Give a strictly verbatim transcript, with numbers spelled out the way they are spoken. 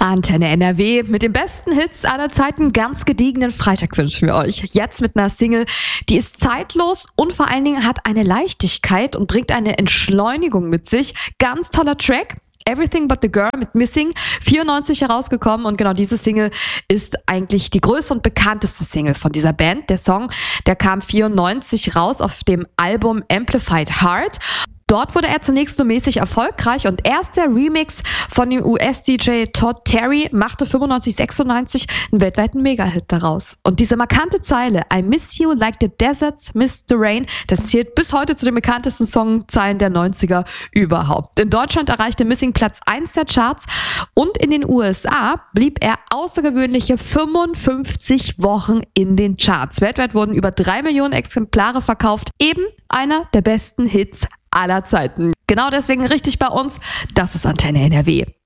Antenne N R W mit den besten Hits aller Zeiten. Ganz gediegenen Freitag wünschen wir euch. Jetzt mit einer Single, die ist zeitlos und vor allen Dingen hat eine Leichtigkeit und bringt eine Entschleunigung mit sich. Ganz toller Track. Everything But The Girl mit Missing, vierundneunzig herausgekommen, und genau diese Single ist eigentlich die größte und bekannteste Single von dieser Band. Der Song, der kam vierundneunzig raus auf dem Album Amplified Heart. Dort wurde er zunächst nur mäßig erfolgreich und erst der Remix von dem U S-D J Todd Terry machte fünfundneunzig sechsundneunzig einen weltweiten Mega-Hit daraus. Und diese markante Zeile I miss you like the deserts miss the rain, das zählt bis heute zu den bekanntesten Songzeilen der neunziger überhaupt. In Deutschland erreichte Missing Platz eins der Charts und in den U S A blieb er außergewöhnliche fünfundfünfzig Wochen in den Charts. Weltweit wurden über drei Millionen Exemplare verkauft. Eben einer der besten Hits aller Zeiten. Genau deswegen richtig bei uns. Das ist Antenne N R W.